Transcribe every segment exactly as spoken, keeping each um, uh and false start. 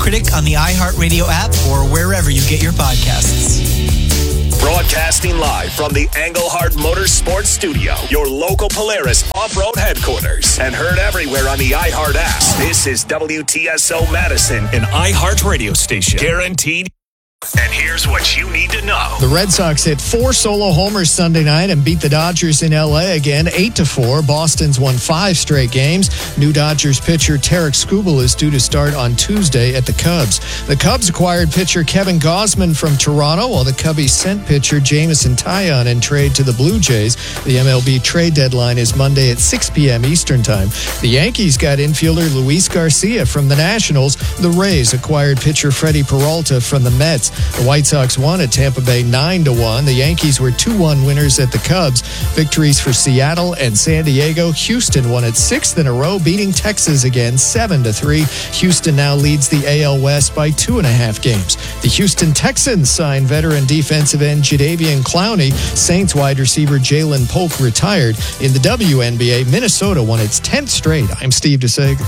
Critic on the iHeartRadio app or wherever you get your podcasts. Broadcasting live from the Engelhard Motorsports Studio, your local Polaris off-road headquarters, and heard everywhere on the iHeart app. This is W T S O Madison, an iHeart radio station. Guaranteed. And here's what you need to know. The Red Sox hit four solo homers Sunday night and beat the Dodgers in L A again, eight to four. Boston's won five straight games. New Dodgers pitcher Tarik Skubal is due to start on Tuesday at the Cubs. The Cubs acquired pitcher Kevin Gausman from Toronto, while the Cubbies sent pitcher Jameson Taillon in trade to the Blue Jays. The M L B trade deadline is Monday at six p.m. Eastern Time. The Yankees got infielder Luis Garcia from the Nationals. The Rays acquired pitcher Freddie Peralta from the Mets. The White Sox won at Tampa Bay nine to one. The Yankees were two one winners at the Cubs. Victories for Seattle and San Diego. Houston won its sixth in a row, beating Texas again seven to three. Houston now leads the A L West by two and a half games. The Houston Texans signed veteran defensive end Jadeveon Clowney. Saints wide receiver Jalen Polk retired. In the W N B A, Minnesota won its tenth straight. I'm Steve DeSager.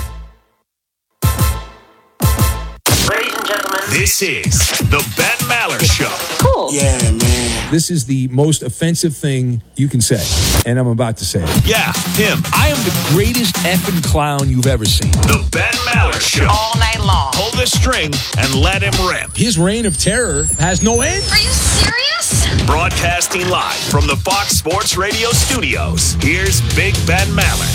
This is the Ben Maller Show. Cool. Yeah, man. This is the most offensive thing you can say, and I'm about to say it. Yeah, him. I am the greatest effing clown you've ever seen. The Ben Maller Show. All night long. Pull the string and let him rip. His reign of terror has no end. Are you serious? Broadcasting live from the Fox Sports Radio studios, here's Big Ben Maller.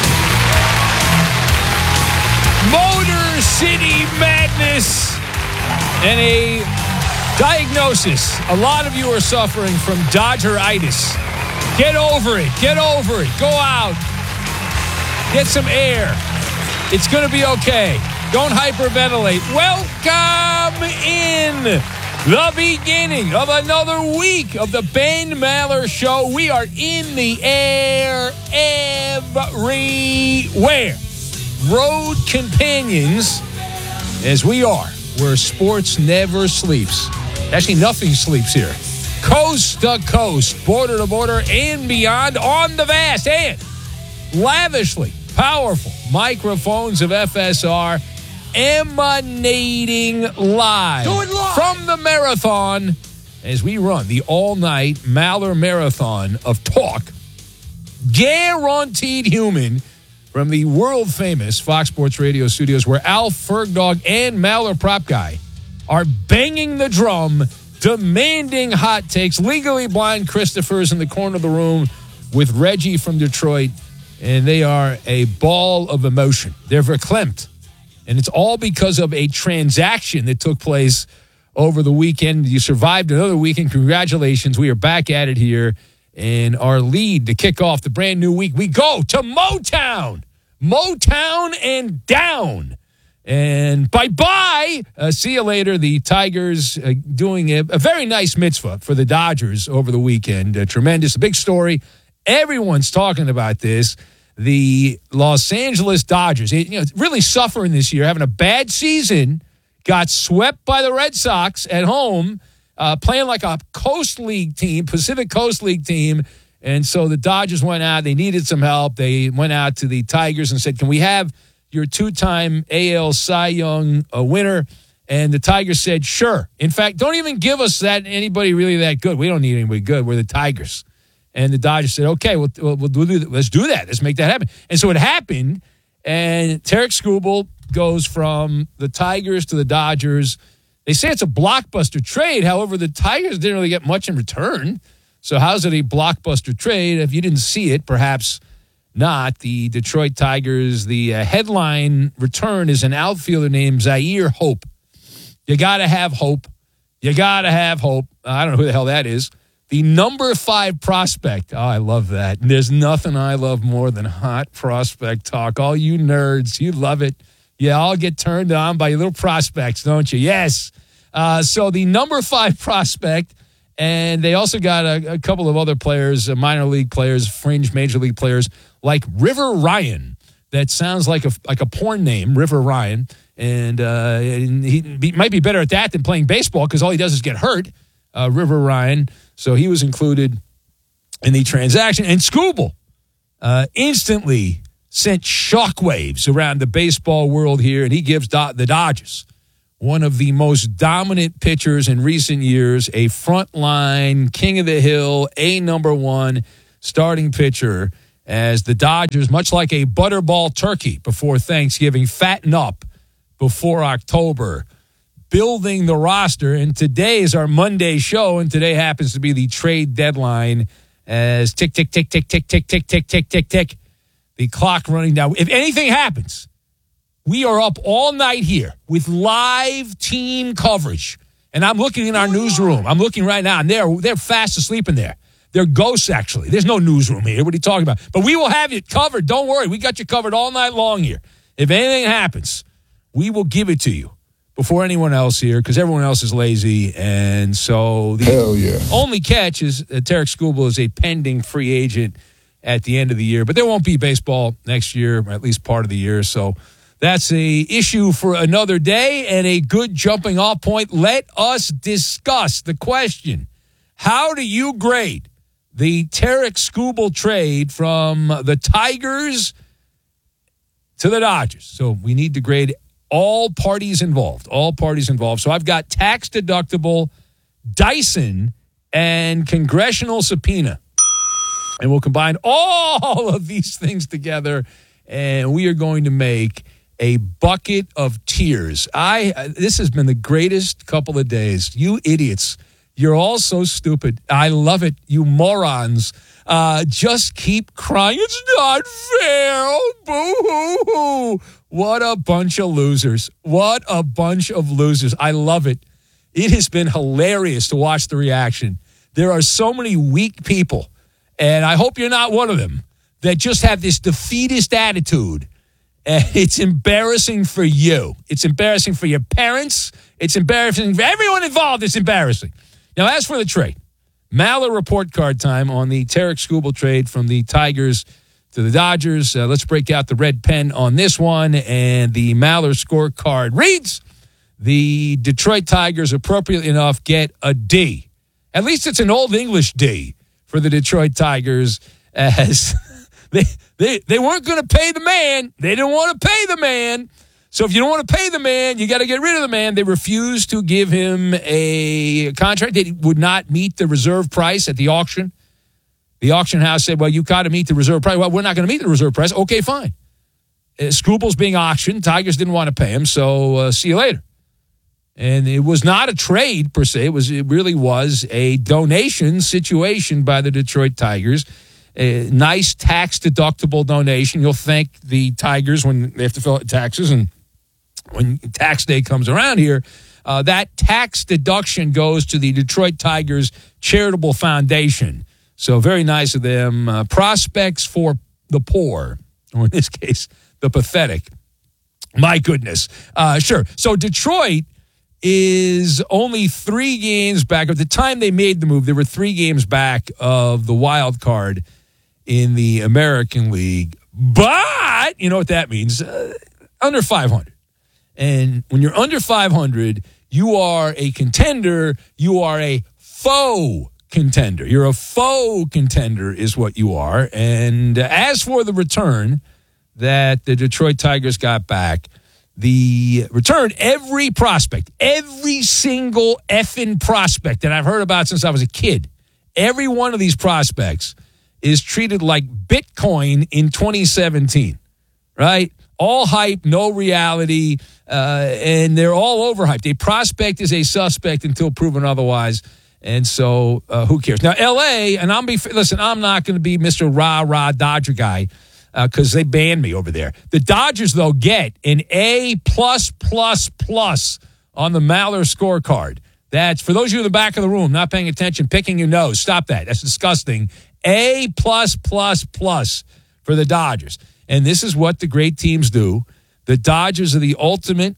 Motor City Madness. And a diagnosis. A lot of you are suffering from Dodgeritis. Get over it. Get over it. Go out. Get some air. It's going to be okay. Don't hyperventilate. Welcome in the beginning of another week of the Ben Maller Show. We are in the air everywhere. Road companions, as we are, where sports never sleeps. Actually, nothing sleeps here. Coast to coast, border to border, and beyond on the vast and lavishly powerful microphones of F S R emanating live, live from the marathon as we run the all-night Maller Marathon of talk. Guaranteed human from the world-famous Fox Sports Radio studios, where Al Fergdog and Maller Prop Guy are banging the drum, demanding hot takes. Legally Blind Christopher's in the corner of the room with Reggie from Detroit, and they are a ball of emotion. They're verklempt, and it's all because of a transaction that took place over the weekend. You survived another weekend. Congratulations. We are back at it here. And our lead to kick off the brand new week, we go to Motown. Motown and down. And bye-bye. Uh, see you later. The Tigers uh, doing a, a very nice mitzvah for the Dodgers over the weekend. Uh, tremendous. A big story. Everyone's talking about this. The Los Angeles Dodgers, you know, really suffering this year, having a bad season, got swept by the Red Sox at home. Uh, playing like a Coast League team, Pacific Coast League team. And so the Dodgers went out. They needed some help. They went out to the Tigers and said, can we have your two-time A L Cy Young uh, winner? And the Tigers said, sure. In fact, don't even give us that anybody really that good. We don't need anybody good. We're the Tigers. And the Dodgers said, okay, we'll, we'll, we'll do that. Let's do that. Let's make that happen. And so it happened. And Tarik Skubal goes from the Tigers to the Dodgers. They say it's a blockbuster trade. However, the Tigers didn't really get much in return. So how's it a blockbuster trade? If you didn't see it, perhaps not. The Detroit Tigers, the uh, headline return is an outfielder named Zyhir Hope. You got to have hope. You got to have hope. I don't know who the hell that is. The number five prospect. Oh, I love that. And there's nothing I love more than hot prospect talk. All you nerds, you love it. Yeah, I'll get turned on by your little prospects, don't you? Yes. Uh, so the number five prospect, and they also got a, a couple of other players, uh, minor league players, fringe major league players, like River Ryan. That sounds like a like a porn name, River Ryan. And, uh, and he, he might be better at that than playing baseball because all he does is get hurt, uh, River Ryan. So he was included in the transaction. And Skubal uh, instantly sent shockwaves around the baseball world here, and he gives Do- the Dodgers one of the most dominant pitchers in recent years, a frontline, king of the hill, a number one starting pitcher, as the Dodgers, much like a butterball turkey before Thanksgiving, fatten up before October, building the roster. And today is our Monday show, and today happens to be the trade deadline as tick, tick, tick, tick, tick, tick, tick, tick, tick, tick, tick, the clock running down. If anything happens, we are up all night here with live team coverage. And I'm looking in our newsroom. I'm looking right now, and they're, they're fast asleep in there. They're ghosts, actually. There's no newsroom here. What are you talking about? But we will have you covered. Don't worry. We got you covered all night long here. If anything happens, we will give it to you before anyone else here, because everyone else is lazy. And so the Hell yeah. only catch is uh, Tarek Skubal is a pending free agent at the end of the year. But there won't be baseball next year, or at least part of the year. So that's a issue for another day and a good jumping off point. Let us discuss the question. How do you grade the Tarek Skubal trade from the Tigers to the Dodgers? So we need to grade all parties involved, all parties involved. So I've got tax deductible, Dyson, and congressional subpoena. And we'll combine all of these things together, and we are going to make a bucket of tears. I This has been the greatest couple of days. You idiots. You're all so stupid. I love it. You morons. Uh, just keep crying. It's not fair. Oh, boo-hoo-hoo. What a bunch of losers. What a bunch of losers. I love it. It has been hilarious to watch the reaction. There are so many weak people, and I hope you're not one of them, that just have this defeatist attitude. And it's embarrassing for you. It's embarrassing for your parents. It's embarrassing for everyone involved. It's embarrassing. Now, as for the trade, Maller report card time on the Tarek Skubal trade from the Tigers to the Dodgers. Uh, let's break out the red pen on this one. And the Maller scorecard reads, the Detroit Tigers, appropriately enough, get a D. At least it's an Old English D for the Detroit Tigers, as they, they, they weren't going to pay the man. They didn't want to pay the man. So if you don't want to pay the man, you got to get rid of the man. They refused to give him a contract that would not meet the reserve price at the auction. The auction house said, well, you got to meet the reserve price. Well, we're not going to meet the reserve price. Okay, fine. Uh, Skubal's being auctioned. Tigers didn't want to pay him, so uh, see you later. And it was not a trade, per se. It, was, it really was a donation situation by the Detroit Tigers. A nice tax-deductible donation. You'll thank the Tigers when they have to fill out taxes, and when tax day comes around here, uh, that tax deduction goes to the Detroit Tigers Charitable Foundation. So very nice of them. Uh, prospects for the poor, or in this case, the pathetic. My goodness. Uh, sure. So Detroit is only three games back. At the time they made the move, they were three games back of the wild card in the American League. But, you know what that means? Uh, under five hundred. And when you're under five hundred, you are a contender. You are a faux contender. You're a faux contender is what you are. And as for the return that the Detroit Tigers got back, the return, every prospect, every single effing prospect that I've heard about since I was a kid, every one of these prospects is treated like Bitcoin in twenty seventeen, right? All hype, no reality, uh, and they're all overhyped. A prospect is a suspect until proven otherwise, and so uh, who cares? Now, L A, and I'm be listen, I'm not going to be Mister Rah-Rah Dodger guy because uh, they banned me over there. The Dodgers, though, get an A plus plus plus on the Maller scorecard. That's, for those of you in the back of the room not paying attention, picking your nose. Stop that. That's disgusting. A plus plus plus for the Dodgers. And this is what the great teams do. The Dodgers are the ultimate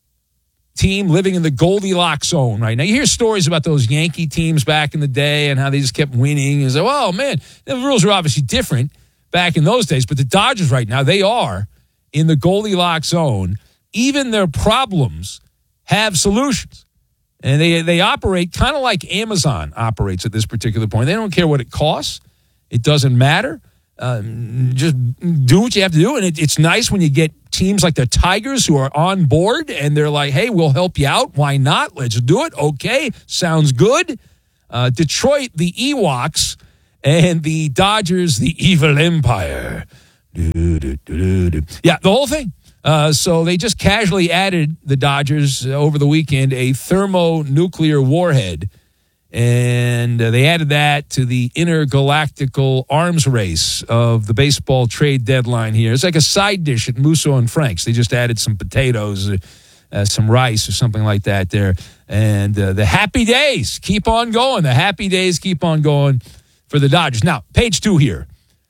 team living in the Goldilocks zone right now. You hear stories about those Yankee teams back in the day and how they just kept winning. And say, oh, man, the rules are obviously different back in those days. But the Dodgers right now, they are in the Goldilocks zone. Even their problems have solutions. And they, they operate kind of like Amazon operates at this particular point. They don't care what it costs. It doesn't matter. Um, just do what you have to do. And it, it's nice when you get teams like the Tigers who are on board, and they're like, hey, we'll help you out. Why not? Let's do it. Okay, sounds good. Uh, Detroit, the Ewoks, and the Dodgers, the Evil Empire. Do, do, do, do. Yeah, the whole thing. Uh, so they just casually added the Dodgers uh, over the weekend a thermonuclear warhead. And uh, they added that to the intergalactical arms race of the baseball trade deadline here. It's like a side dish at Musso and Frank's. They just added some potatoes, uh, uh, some rice or something like that there. And uh, the happy days keep on going. The happy days keep on going for the Dodgers. Now, page two here.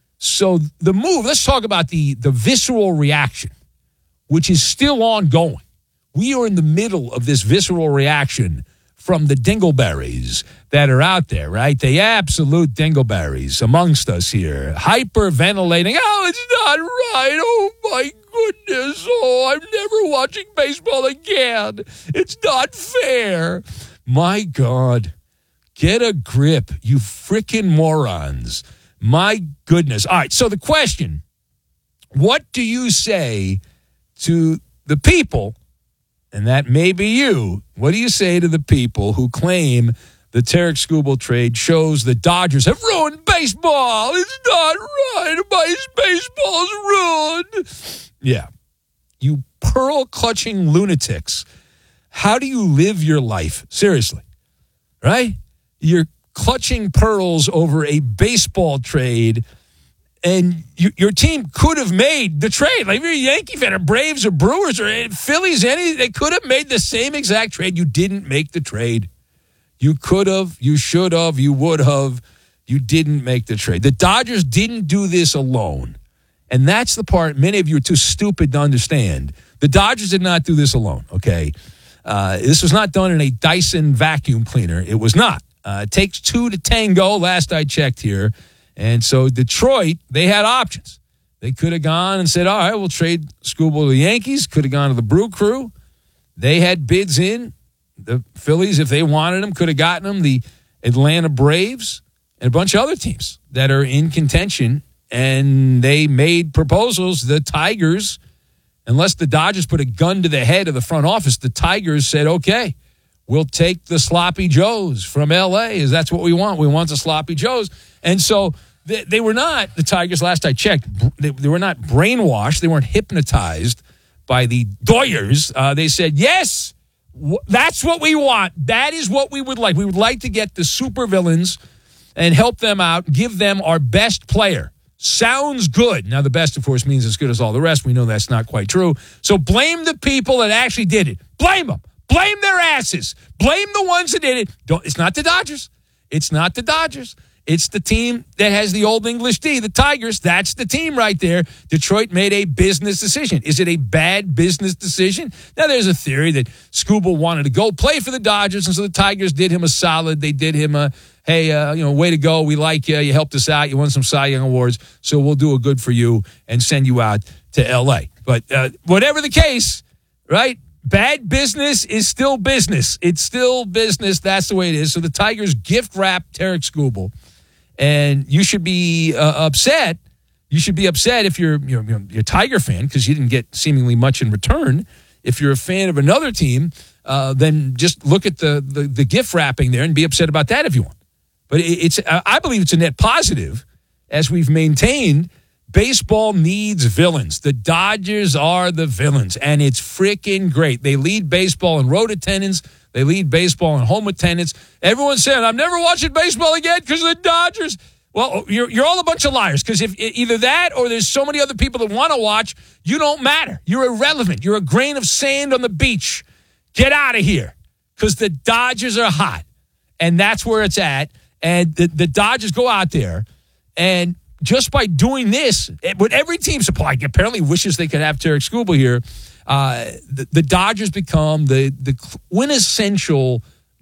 So the move, let's talk about the, the visceral reaction, which is still ongoing. We are in the middle of this visceral reaction from the dingleberries that are out there, right? The absolute dingleberries amongst us here, hyperventilating. Oh, it's not right. Oh, my goodness. Oh, I'm never watching baseball again. It's not fair. My God, get a grip, you freaking morons. My goodness. All right, so the question, what do you say to the people, and that may be you, what do you say to the people who claim the Tarik Skubal trade shows the Dodgers have ruined baseball? It's not right. My baseball's ruined. Yeah. You pearl-clutching lunatics. How do you live your life? Seriously. Right? You're clutching pearls over a baseball trade, and you, your team could have made the trade. Like if you're a Yankee fan or Braves or Brewers or Phillies, any they could have made the same exact trade. You didn't make the trade. You could have, you should have, you would have. You didn't make the trade. The Dodgers didn't do this alone. And that's the part many of you are too stupid to understand. The Dodgers did not do this alone, okay? Uh, this was not done in a Dyson vacuum cleaner. It was not. Uh, it takes two to tango, last I checked here. And so Detroit, they had options. They could have gone and said, all right, we'll trade Skubal to the Yankees. Could have gone to the Brew Crew. They had bids in. The Phillies, if they wanted them, could have gotten them. The Atlanta Braves and a bunch of other teams that are in contention. And they made proposals. The Tigers, unless the Dodgers put a gun to the head of the front office, the Tigers said, okay, we'll take the sloppy Joes from L A. Is that's what we want. We want the sloppy Joes. And so they, they were not, the Tigers, last I checked, they, they were not brainwashed. They weren't hypnotized by the Doyers. Uh, they said, yes, w- that's what we want. That is what we would like. We would like to get the supervillains and help them out, give them our best player. Sounds good. Now, the best, of course, means as good as all the rest. We know that's not quite true. So blame the people that actually did it. Blame them. Blame their asses. Blame the ones that did it. Don't, it's not the Dodgers. It's not the Dodgers. It's the team that has the old English D, the Tigers. That's the team right there. Detroit made a business decision. Is it a bad business decision? Now, there's a theory that Skubal wanted to go play for the Dodgers, and so the Tigers did him a solid. They did him a, hey, uh, you know, way to go. We like you. You helped us out. You won some Cy Young Awards, so we'll do a good for you and send you out to L A. But uh, whatever the case, right? Bad business is still business. It's still business. That's the way it is. So the Tigers gift wrapped Tarik Skubal. And you should be uh, upset. You should be upset if you're you're, you're a Tiger fan because you didn't get seemingly much in return. If you're a fan of another team, uh, then just look at the, the the gift wrapping there and be upset about that if you want. But it, it's I believe it's a net positive, as we've maintained. Baseball needs villains. The Dodgers are the villains, and it's freaking great. They lead baseball in road attendance. They lead baseball in home attendance. Everyone's saying, I'm never watching baseball again because of the Dodgers. Well, you're you're all a bunch of liars because if either that or there's so many other people that want to watch, you don't matter. You're irrelevant. You're a grain of sand on the beach. Get out of here because the Dodgers are hot, and that's where it's at. And the, the Dodgers go out there, and just by doing this, what every team supply apparently wishes they could have Tarik Skubal here, uh, the, the Dodgers become the, the quintessential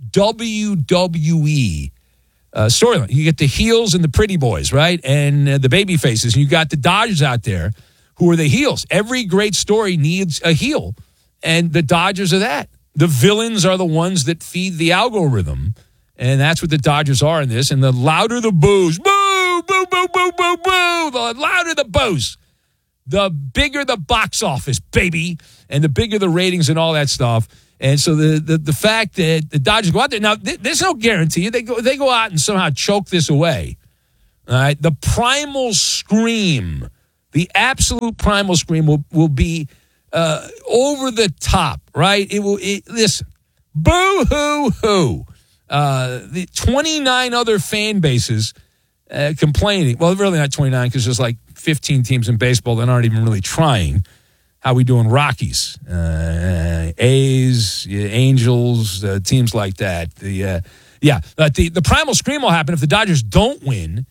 W W E uh, storyline. You get the heels and the pretty boys, right? And uh, the baby faces. And you got the Dodgers out there who are the heels. Every great story needs a heel, and the Dodgers are that. The villains are the ones that feed the algorithm, and that's what the Dodgers are in this. And the louder the boos, boo, boo, boo, boo, boo, boo, the louder the boos, the bigger the box office, baby, and the bigger the ratings and all that stuff. And so the the, the fact that the Dodgers go out there now, th- there's no guarantee they go they go out and somehow choke this away. All right, the primal scream, the absolute primal scream will will be uh, over the top. Right? It will. It, listen, boo hoo hoo. Uh, the twenty-nine other fan bases uh, complaining. Well, really not twenty-nine because there's like fifteen teams in baseball that aren't even really trying. How we doing, Rockies, uh, A's, Angels, uh, teams like that. The uh, yeah, but the the primal scream will happen if the Dodgers don't win,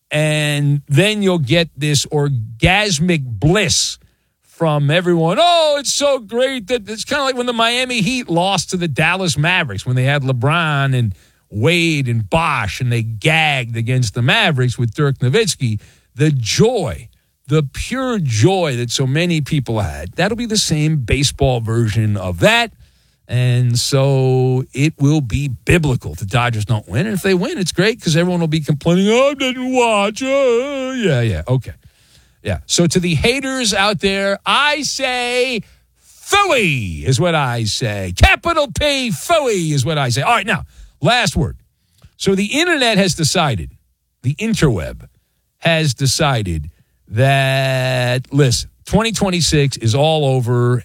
and then you'll get this orgasmic bliss from everyone. Oh, it's so great that it's kind of like when the Miami Heat lost to the Dallas Mavericks when they had LeBron and Wade and Bosh, and they gagged against the Mavericks with Dirk Nowitzki. The joy. The pure joy that so many people had, that'll be the same baseball version of that. And so it will be biblical if the Dodgers don't win. And if they win, it's great because everyone will be complaining, oh, I didn't watch. Uh, yeah, yeah, okay. Yeah, so to the haters out there, I say phooey is what I say. Capital P, phooey is what I say. All right, now, last word. So the internet has decided, the interweb has decided that, listen, twenty twenty-six is all over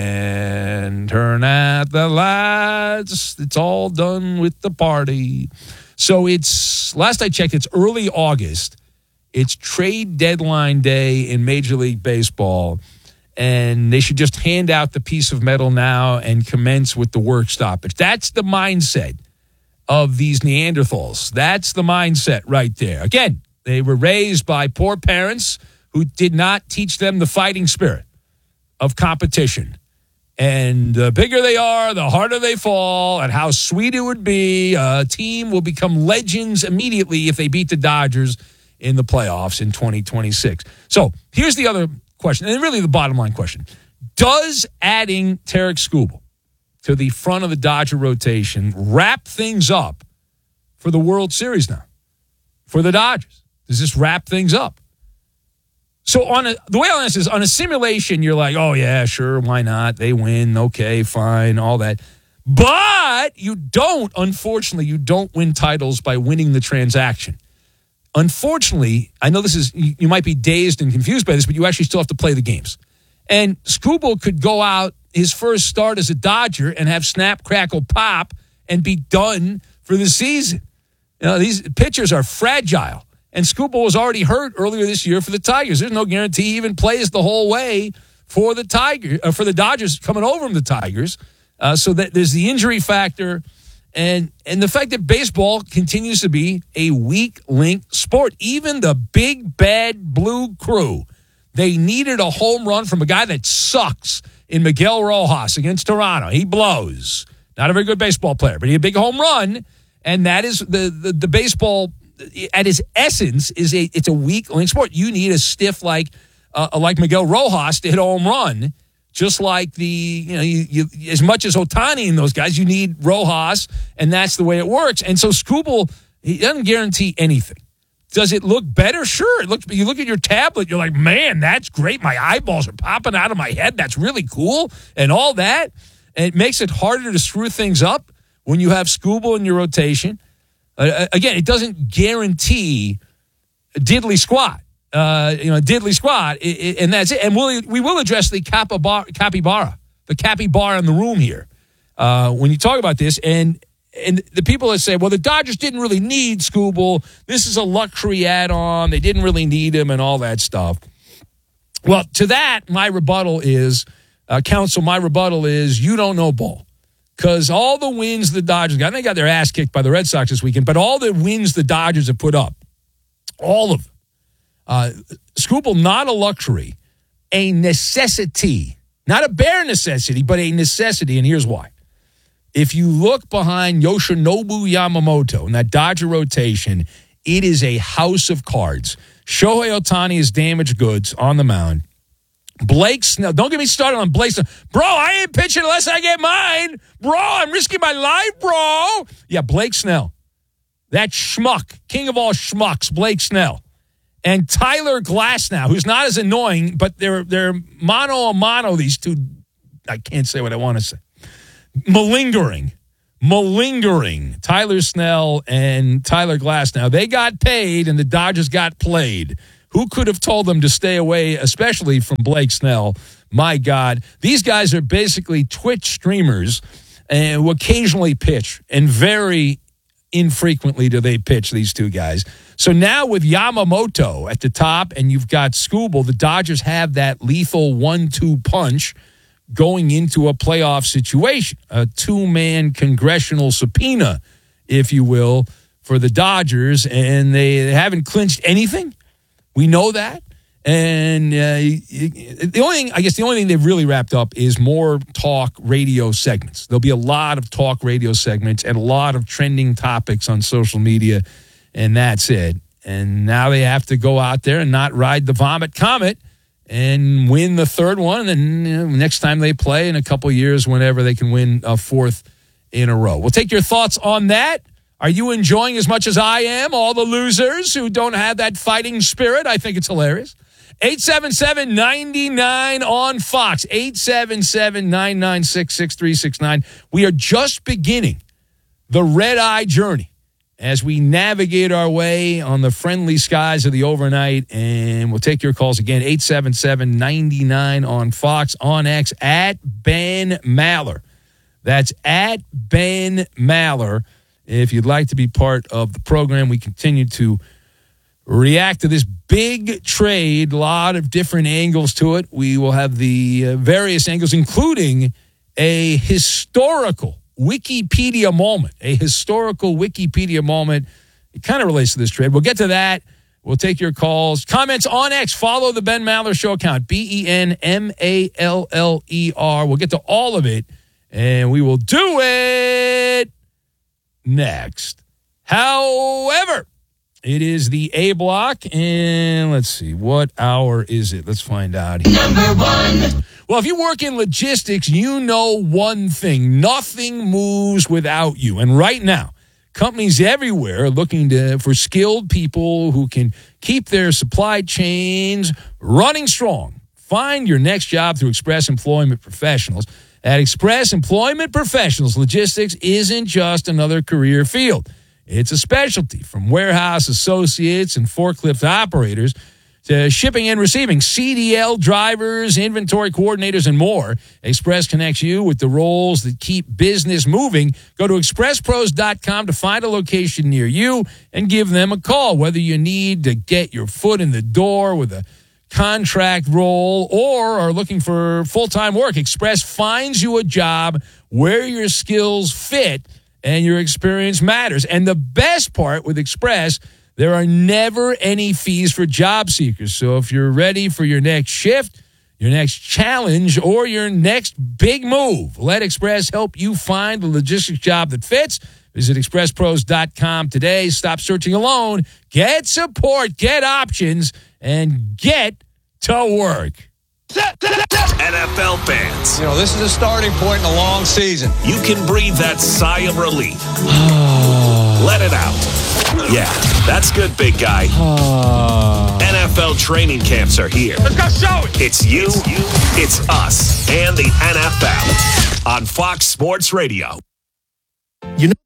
and turn out the lights. It's all done with the party. So it's, last I checked, it's early August. It's trade deadline day in Major League Baseball, and they should just hand out the piece of metal now and commence with the work stoppage. That's the mindset of these Neanderthals. That's the mindset right there. Again, they were raised by poor parents who did not teach them the fighting spirit of competition. And the bigger they are, the harder they fall, and how sweet it would be. A team will become legends immediately if they beat the Dodgers in the playoffs in twenty twenty-six. So here's the other question, and really the bottom line question. Does adding Tarik Skubal to the front of the Dodger rotation wrap things up for the World Series now? For the Dodgers? Does this wrap things up? So on a, the way I'll answer is, on a simulation, you're like, oh, yeah, sure, why not? They win, okay, fine, all that. But you don't, unfortunately, you don't win titles by winning the transaction. Unfortunately, I know this is, you, you might be dazed and confused by this, but you actually still have to play the games. And Skubal could go out his first start as a Dodger and have snap, crackle, pop and be done for the season. You know, these pitchers are fragile. And Skubal was already hurt earlier this year for the Tigers. There's no guarantee he even plays the whole way for the Tiger, uh, for the Dodgers coming over from the Tigers. Uh, so that there's the injury factor, and and the fact that baseball continues to be a weak link sport. Even the big bad blue crew, they needed a home run from a guy that sucks in Miguel Rojas against Toronto. He blows. Not a very good baseball player, but he had a big home run, and that is the the, the baseball. At its essence, is a it's a weak link sport. You need a stiff like uh, like Miguel Rojas to hit a home run, just like the you know you, you as much as Ohtani and those guys, you need Rojas, and that's the way it works. And so Skubal, he doesn't guarantee anything. Does it look better? Sure. It looks. You look at your tablet, you're like, man, that's great. My eyeballs are popping out of my head. That's really cool, and all that. And it makes it harder to screw things up when you have Skubal in your rotation. Uh, again, it doesn't guarantee diddly squat, uh, you know, diddly squat, it, it, and that's it. And we'll, we will address the capybara, capybara, the capybara in the room here uh, when you talk about this. And and the people that say, well, the Dodgers didn't really need Skubal. This is a luxury add-on. They didn't really need him and all that stuff. Well, to that, my rebuttal is, uh, counsel, my rebuttal is, you don't know ball. Because all the wins the Dodgers got, and they got their ass kicked by the Red Sox this weekend, but all the wins the Dodgers have put up, all of them, uh, Skubal, not a luxury, a necessity. Not a bare necessity, but a necessity, and here's why. If you look behind Yoshinobu Yamamoto in that Dodger rotation, it is a house of cards. Shohei Ohtani is damaged goods on the mound. Blake Snell, don't get me started on Blake Snell. Bro, I ain't pitching unless I get mine. Bro, I'm risking my life, bro. Yeah, Blake Snell. That schmuck, king of all schmucks, Blake Snell. and Tyler Glasnow, who's not as annoying, but they're they're mano a mano, these two, I can't say what I want to say, malingering, malingering, Tyler Snell and Tyler Glasnow. They got paid, and the Dodgers got played. Who could have told them to stay away, especially from Blake Snell? My God. These guys are basically Twitch streamers uh, who occasionally pitch, and very infrequently do they pitch, these two guys. So now with Yamamoto at the top and you've got Skubal, the Dodgers have that lethal one two punch going into a playoff situation, a two-man congressional subpoena, if you will, for the Dodgers, and they haven't clinched anything. We know that. And uh, the only thing, I guess the only thing they've really wrapped up is more talk radio segments. There'll be a lot of talk radio segments and a lot of trending topics on social media, and that's it. And now they have to go out there and not ride the vomit comet and win the third one. And then you know, next time they play in a couple years, whenever, they can win a fourth in a row. We'll take your thoughts on that. Are you enjoying as much as I am all the losers who don't have that fighting spirit? I think it's hilarious. eight seven seven, nine nine on Fox. eight seven seven, nine nine six, six three six nine. We are just beginning the red-eye journey as we navigate our way on the friendly skies of the overnight. And we'll take your calls again. eight seven seven, nine nine on Fox, on X, at Ben Maller. That's at Ben Maller. If you'd like to be part of the program, we continue to react to this big trade, a lot of different angles to it. We will have the uh, various angles, including a historical Wikipedia moment, a historical Wikipedia moment. It kind of relates to this trade. We'll get to that. We'll take your calls. Comments on X. Follow the Ben Maller Show account, B E N M A L L E R. We'll get to all of it, and we will do it next. However, it is the A block, and let's see, what hour is it? Let's find out here. Number one. Well, if you work in logistics, you know one thing. Nothing moves without you. And right now, companies everywhere are looking to, for skilled people who can keep their supply chains running strong. Find your next job through Express Employment Professionals. At Express Employment Professionals, logistics isn't just another career field. It's a specialty, from warehouse associates and forklift operators to shipping and receiving, C D L drivers, inventory coordinators, and more. Express connects you with the roles that keep business moving. Go to express pros dot com to find a location near you and give them a call. Whether you need to get your foot in the door with a contract role or are looking for full-time work, Express finds you a job where your skills fit and your experience matters. And the best part with Express, there are never any fees for job seekers. So if you're ready for your next shift, your next challenge, or your next big move, let Express help you find the logistics job that fits. Visit express pros dot com today. Stop searching alone. Get support, get options, and get to work. N F L fans, You know, this is a starting point in a long season. you can breathe that sigh of relief. Let it out. Yeah, that's good, big guy. N F L training camps are here. Let's go show it. It's you, it's us, and the N F L on Fox Sports Radio. You know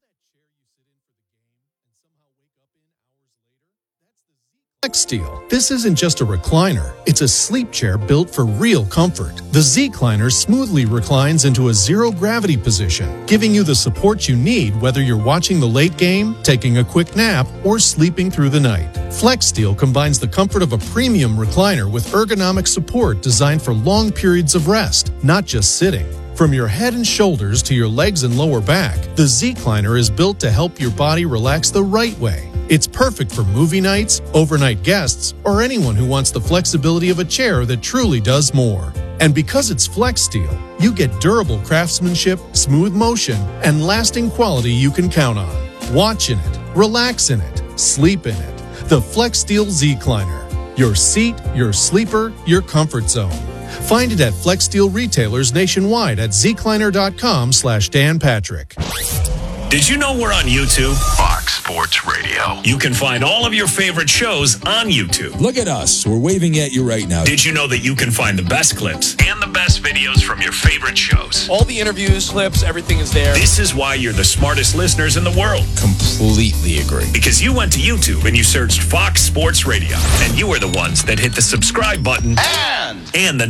FlexSteel. This isn't just a recliner. It's a sleep chair built for real comfort. The Z-Cliner smoothly reclines into a zero-gravity position, giving you the support you need whether you're watching the late game, taking a quick nap, or sleeping through the night. FlexSteel combines the comfort of a premium recliner with ergonomic support designed for long periods of rest, not just sitting. From your head and shoulders to your legs and lower back, the Z-Cliner is built to help your body relax the right way. It's perfect for movie nights, overnight guests, or anyone who wants the flexibility of a chair that truly does more. And because it's FlexSteel, you get durable craftsmanship, smooth motion, and lasting quality you can count on. Watch in it, relax in it, sleep in it. The FlexSteel Z-Cliner. Your seat, your sleeper, your comfort zone. Find it at FlexSteel retailers nationwide at zcliner dot com slash Dan Patrick. Did you know we're on YouTube? Fox. Sports Radio. You can find all of your favorite shows on YouTube. Look at us. We're waving at you right now. Did you know that you can find the best clips and the best videos from your favorite shows? All the interviews, clips, everything is there. This is why you're the smartest listeners in the world. Completely agree. Because you went to YouTube and you searched Fox Sports Radio. And you are the ones that hit the subscribe button And and the